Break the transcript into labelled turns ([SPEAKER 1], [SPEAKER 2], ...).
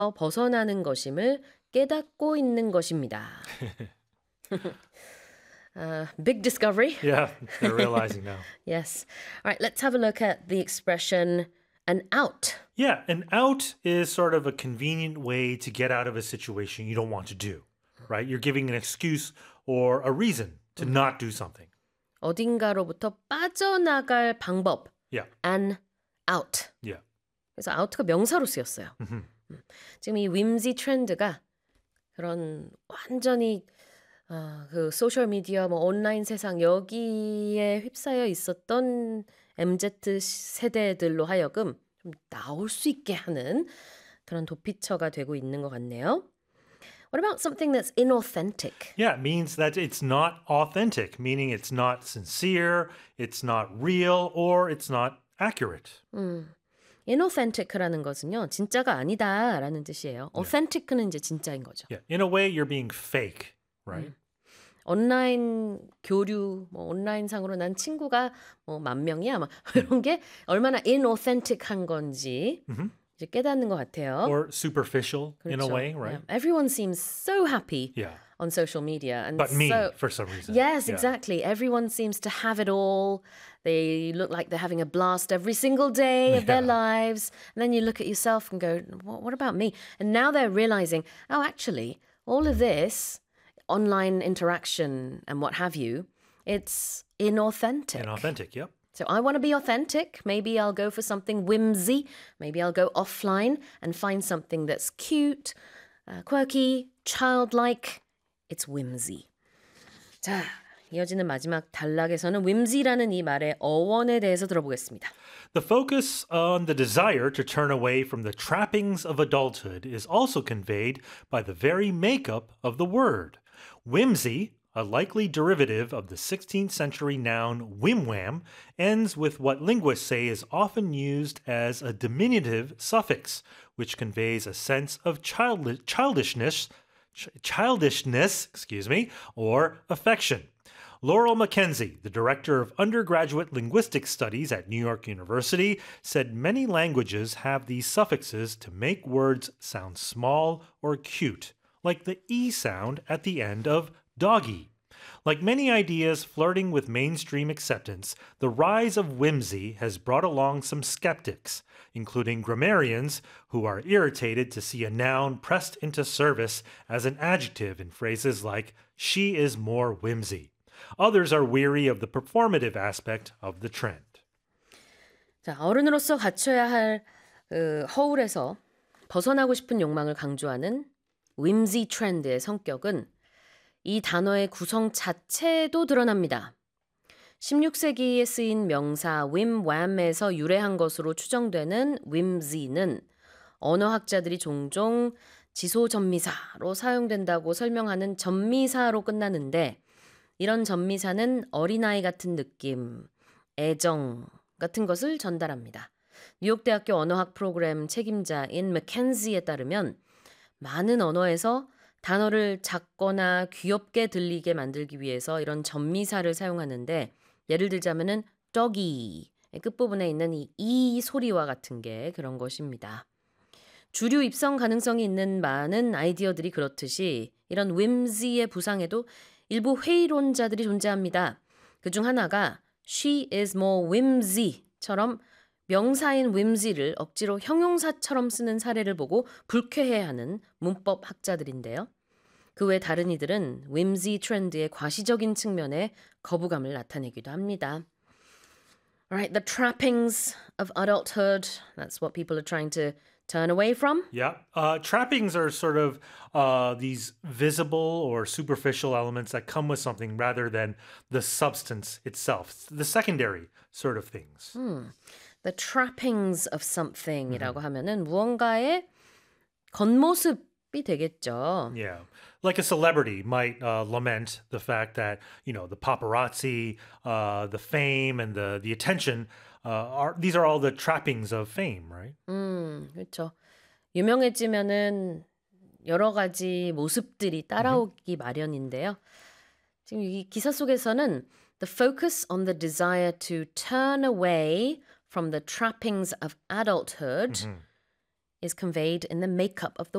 [SPEAKER 1] 벗어나는 것임을 깨닫고 있는 것입니다. Big discovery.
[SPEAKER 2] Yeah, they're realizing now.
[SPEAKER 1] Yes. All right, let's have a look at the expression an out.
[SPEAKER 2] Yeah, an out is sort of a convenient way to get out of a situation you don't want to do, right? You're giving an excuse or a reason to not do something.
[SPEAKER 1] 어딘가로부터 빠져나갈 방법.
[SPEAKER 2] Yeah,
[SPEAKER 1] an out.
[SPEAKER 2] yeah.
[SPEAKER 1] 그래서 out가 명사로 쓰였어요. 지금 이 whimsy 트렌드가 그런 완전히 그 소셜 미디어, 뭐 온라인 세상 여기에 휩싸여 있었던 MZ 세대들로 하여금 좀 나올 수 있게 하는 그런 도피처가 되고 있는 것 같네요. What about something that's inauthentic?
[SPEAKER 2] Yeah, it means that it's not authentic, meaning it's not sincere, it's not real, or it's not accurate.
[SPEAKER 1] inauthentic라는 것은요, 진짜가 아니다라는 뜻이에요. authentic는 이제 진짜인 거죠.
[SPEAKER 2] Yeah, in a way, you're being fake, right?
[SPEAKER 1] 온라인 교류, 뭐 온라인 상으로 난 친구가 뭐 10,000명이야, 막 이런 게 얼마나 inauthentic한 건지 이제 깨닫는 것 같아요.
[SPEAKER 2] Or superficial in a
[SPEAKER 1] 그렇죠.
[SPEAKER 2] way, right?
[SPEAKER 1] Yeah. Everyone seems so happy
[SPEAKER 2] Yeah.
[SPEAKER 1] on social media, and
[SPEAKER 2] But me,
[SPEAKER 1] so
[SPEAKER 2] for some reason.
[SPEAKER 1] yes,
[SPEAKER 2] Yeah.
[SPEAKER 1] exactly. Everyone seems to have it all. They look like they're having a blast every single day of their
[SPEAKER 2] Yeah.
[SPEAKER 1] lives. And then you look at yourself and go, what about me? And now they're realizing, oh, actually, all of this online interaction and what have you, it's inauthentic.
[SPEAKER 2] Inauthentic, yep.
[SPEAKER 1] So I want to be authentic. Maybe I'll go for something whimsy. Maybe I'll go offline and find something that's cute, quirky, childlike. It's whimsy. 자, 이어지는 마지막 단락에서는 whimsy라는 이 말의 어원에 대해서 들어보겠습니다.
[SPEAKER 2] The focus on the desire to turn away from the trappings of adulthood is also conveyed by the very makeup of the word. Whimsy, a likely derivative of the 16th century noun whimwam, ends with what linguists say is often used as a diminutive suffix, which conveys a sense of childishness, or affection. Laurel Mackenzie, the director of undergraduate linguistics studies at New York University, said many languages have these suffixes to make words sound small or cute, like the E sound at the end of doggy. Like many ideas flirting with mainstream acceptance, the rise of whimsy has brought along some skeptics, including grammarians who are irritated to see a noun pressed into service as an adjective in phrases like, she is more whimsy. Others are weary of the performative aspect of the trend.
[SPEAKER 1] 자, 어른으로서 갖춰야 할 허울에서 벗어나고 싶은 욕망을 강조하는 whimsy 트렌드의 성격은 이 단어의 구성 자체도 드러납니다. 16세기에 쓰인 명사 whimwam에서 유래한 것으로 추정되는 whimsy는 언어학자들이 종종 지소전미사로 사용된다고 설명하는 전미사로 끝나는데 이런 전미사는 어린아이 같은 느낌, 애정 같은 것을 전달합니다. 뉴욕대학교 언어학 프로그램 책임자인 맥켄지에 따르면 많은 언어에서 단어를 작거나 귀엽게 들리게 만들기 위해서 이런 전미사를 사용하는데 예를 들자면은 doggy 끝부분에 있는 이 소리와 같은 게 그런 것입니다. 주류 입성 가능성이 있는 많은 아이디어들이 그렇듯이 이런 whimsy의 부상에도 일부 회의론자들이 존재합니다. 그중 하나가 she is more whimsy처럼 명사인 whimsy를 억지로 형용사처럼 쓰는 사례를 보고 불쾌해하는 문법 학자들인데요. 그 외 다른 이들은 whimsy 트렌드의 과시적인 측면에 거부감을 나타내기도 합니다. Alright, the trappings of adulthood, that's what people are trying to turn away from.
[SPEAKER 2] Yeah. Trappings are sort of these visible or superficial elements that come with something rather than the substance itself, the secondary sort of things.
[SPEAKER 1] The trappings of something이라고 하면은 무언가의 겉모습이 되겠죠.
[SPEAKER 2] Yeah. Like a celebrity might lament the fact that, the paparazzi, the fame, and the attention, these are all the trappings of fame, right?
[SPEAKER 1] 그렇죠. 유명해지면은 여러 가지 모습들이 따라오기 마련인데요. 지금 이 기사 속에서는 the focus on the desire to turn away from the trappings of adulthood is conveyed in the makeup of the